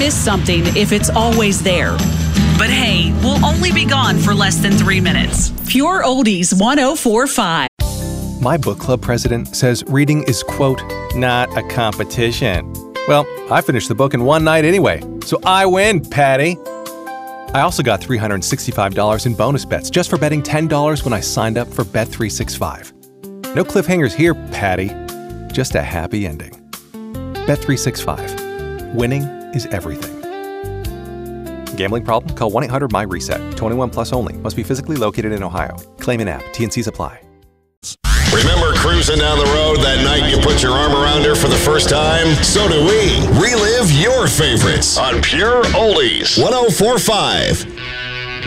miss something if it's always there. But hey, we'll only be gone for less than 3 minutes. Pure Oldies 104.5. My book club president says reading is, quote, not a competition. Well, I finished the book in one night anyway, so I win, Patty. I also got $365 in bonus bets just for betting $10 when I signed up for Bet365. No cliffhangers here, Patty. Just a happy ending. Bet365. Winning is everything. Gambling problem? Call 1-800-MY-RESET. 21 plus only. Must be physically located in Ohio. Claim in app. T&Cs apply. Remember cruising down the road that night you put your arm around her for the first time? So do we. Relive your favorites on Pure Oldies 104.5.